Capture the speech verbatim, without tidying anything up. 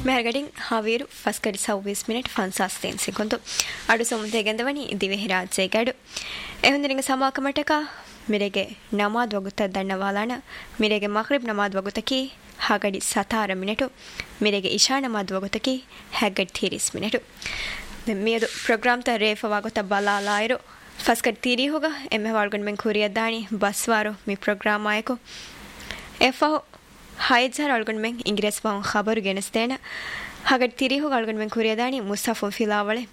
ಮೆಹರ್ಗಡಿಂಗ್ ಹಾವೇರು ಫಸ್ಕಡಿ ಸವ್ವೀಸ್ minute ಫನ್ಸಾಸ್ತೇನ್ ಸಿಗೊಂದು ಅಡು ಸೊಮುತೆ ಗೆಂದವನಿ ದಿವೆಹಿ ರಾಜ್ಯಗಡು ಎಹುಂದಿನಿಂಗ ಸಮಾಕಮಟಕ ಮಿರೆಗೆ ನಮಾದ್ ವಗುತ್ತ ದಣ್ಣವಾಲಾಣ ಮಿರೆಗೆ ಮಗ್ರಿಬ್ ನಮಾದ್ ವಗುತಕಿ ಹಾಗಡಿ Satara minute ಮಿರೆಗೆ Isha ನಮಾದ್ ವಗುತಕಿ Heggadi ತೀರಿಸ್ minute ಮಿಯದು program ತ ರೇಫವಾಗುತ್ತ ಬಲಾಲಾಯರು ಫಸ್ಕಡಿ ತೀರಿ ಹೋಗ ಎಮ್ಮೆ ವಾಳ್ಗೊಂಡು ಮೆಂಗ್ ಕುರಿಯದ್ದಾಣಿ ಬಸ್ವಾರು ಮಿ ಪ್ರೋಗ್ರಾಮ್ ಆಯಕು ಎಫ್ಫಾಹು ಹೈಜ್ಹರ್ ಅಳ್ಗೊಂಡು ಮೆಂಗ್ ಇಂಗ್ರೆಸ್ ಬಾವು ಖಬರು ಗೆನಸ್ತೇನ ಹಾಗಡಿ ತೀರಿ ಹೋಗ ಅಳ್ಗೊಂಡು ಮೆಂಗ್ ಕುರಿಯದಾಣಿ ಮುಸ್ತಫಾ ಫಿಲಾವಳೆ